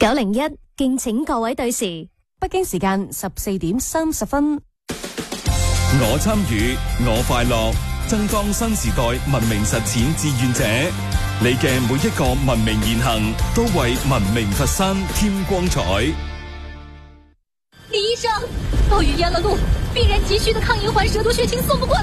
901，敬請各位對時。 北京時間14:30。 我參與，我快樂，增光新時代文明實踐志願者。你嘅每一個文明言行，都為文明佛山添光彩。 李醫生，暴雨淹了路，病人急需的抗隐患蛇毒血清送不過來。